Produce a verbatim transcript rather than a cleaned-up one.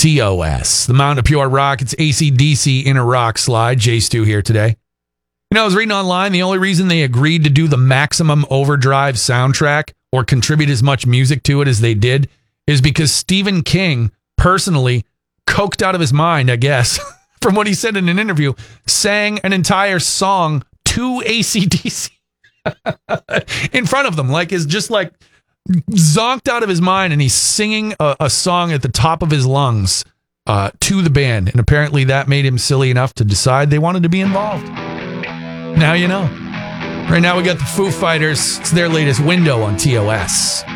T O S, the Mountain of Pure Rock. It's A C D C in a rock slide. Jay Stu here today. You know, I was reading online, the only reason they agreed to do the Maximum Overdrive soundtrack or contribute as much music to it as they did is because Stephen King personally, coked out of his mind, I guess, from what he said in an interview, sang an entire song to A C D C in front of them. Like, is just like zonked out of his mind, and he's singing a, a song at the top of his lungs uh, to the band. And apparently that made him silly enough to decide they wanted to be involved. Now you know. Right now we got the Foo Fighters. It's their latest Window on T O S.